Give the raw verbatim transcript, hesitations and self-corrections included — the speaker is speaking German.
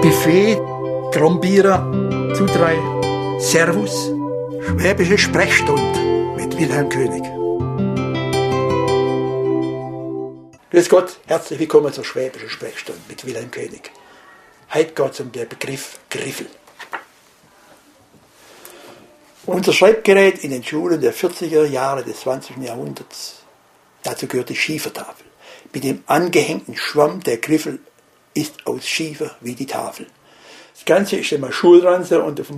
Buffet, Trombierer, zu drei, Servus, Schwäbische Sprechstunde mit Wilhelm König. Grüß Gott, herzlich willkommen zur Schwäbischen Sprechstunde mit Wilhelm König. Heute geht es um den Begriff Griffel. Unser Schreibgerät in den Schulen der vierziger Jahre des zwanzigsten Jahrhunderts, dazu gehört die Schiefertafel. Mit dem angehängten Schwamm der Griffel ist aus Schiefer wie die Tafel. Das Ganze ist immer Schulranze und auf dem